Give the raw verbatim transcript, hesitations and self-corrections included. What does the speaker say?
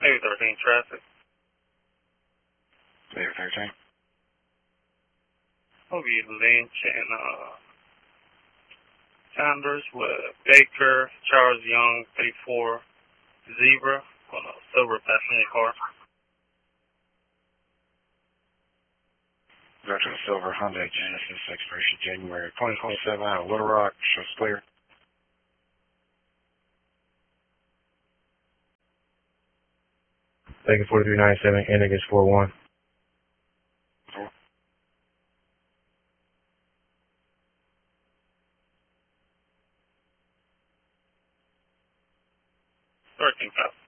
Maybe thirteen traffic. Maybe thirteen. Will be Lynch and uh, Sanders with Baker, Charles Young, thirty-four, Zebra on a silver passenger car. Go to the silver Hyundai Genesis expiration January twenty twenty-seven out of Little Rock. Shows clear. Taking forty-three ninety-seven, and against four one. thirteen five.